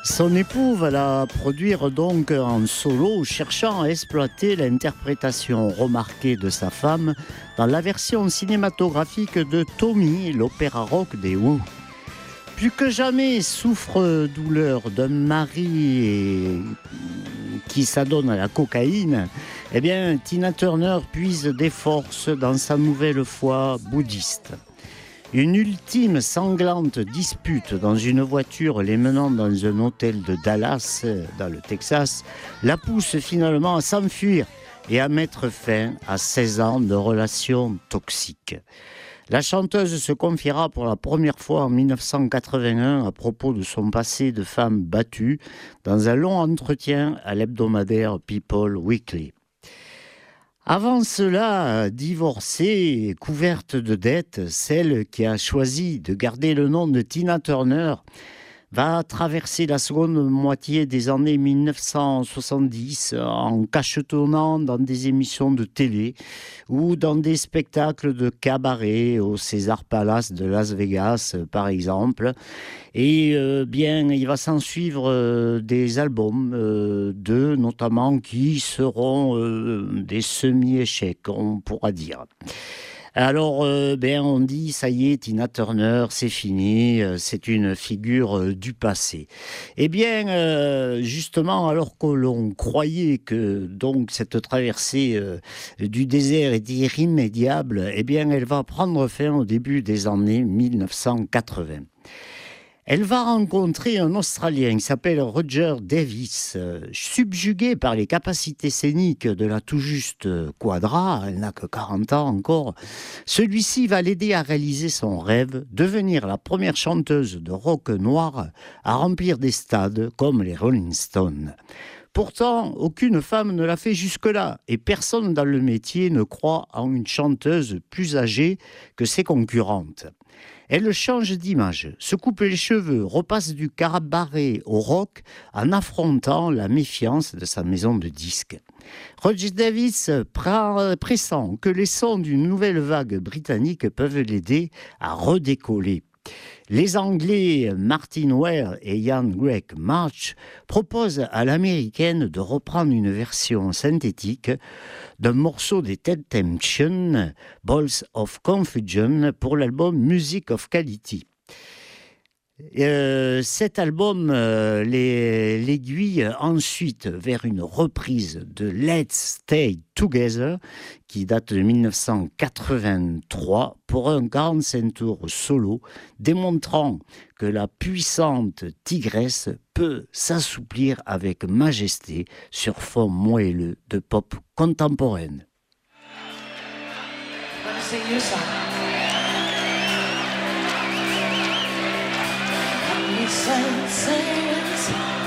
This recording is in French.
Son époux va la produire donc en solo, cherchant à exploiter l'interprétation remarquée de sa femme dans la version cinématographique de Tommy, l'opéra rock des Who. Plus que jamais souffre-douleur d'un mari qui s'adonne à la cocaïne, eh bien, Tina Turner puise des forces dans sa nouvelle foi bouddhiste. Une ultime sanglante dispute dans une voiture les menant dans un hôtel de Dallas, dans le Texas, la pousse finalement à s'enfuir et à mettre fin à 16 ans de relations toxiques. La chanteuse se confiera pour la première fois en 1981 à propos de son passé de femme battue dans un long entretien à l'hebdomadaire People Weekly. Avant cela, divorcée, couverte de dettes, celle qui a choisi de garder le nom de Tina Turner va traverser la seconde moitié des années 1970 en cachetonnant dans des émissions de télé ou dans des spectacles de cabaret au Caesars Palace de Las Vegas, par exemple. Et bien, il va s'en suivre des albums, deux notamment, qui seront des semi-échecs, on pourra dire. Alors, on dit, ça y est, Tina Turner, c'est fini, c'est une figure du passé. Eh bien, justement, alors que l'on croyait que donc cette traversée du désert était irrémédiable, eh bien, elle va prendre fin au début des années 1980. Elle va rencontrer un Australien qui s'appelle Roger Davis. Subjugué par les capacités scéniques de la tout juste Quadra, elle n'a que 40 ans encore, celui-ci va l'aider à réaliser son rêve, devenir la première chanteuse de rock noir à remplir des stades comme les Rolling Stones. Pourtant, aucune femme ne l'a fait jusque-là et personne dans le métier ne croit en une chanteuse plus âgée que ses concurrentes. Elle change d'image, se coupe les cheveux, repasse du cabaret au rock en affrontant la méfiance de sa maison de disques. Roger Davis pressent que les sons d'une nouvelle vague britannique peuvent l'aider à redécoller. Les Anglais Martin Ware et Ian Greg March proposent à l'américaine de reprendre une version synthétique d'un morceau des Ted Temptation, Balls of Confusion, pour l'album Music of Quality. Cet album l'aiguille ensuite vers une reprise de Let's Stay Together qui date de 1983 pour un 45 tours solo démontrant que la puissante tigresse peut s'assouplir avec majesté sur fond moelleux de pop contemporaine. Senses